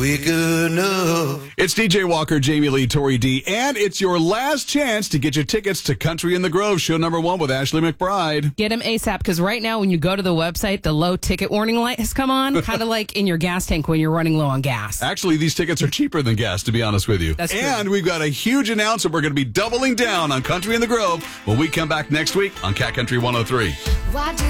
We good enough. It's DJ Walker, Jamie Lee, Tori D, and it's your last chance to get your tickets to Country in the Grove, show number 1 with Ashley McBride. Get them ASAP, because right now when you go to the website, the low ticket warning light has come on, kind of like in your gas tank when you're running low on gas. Actually, these tickets are cheaper than gas, to be honest with you. That's true. And we've got a huge announcement. We're going to be doubling down on Country in the Grove when we come back next week on Cat Country 103. Why do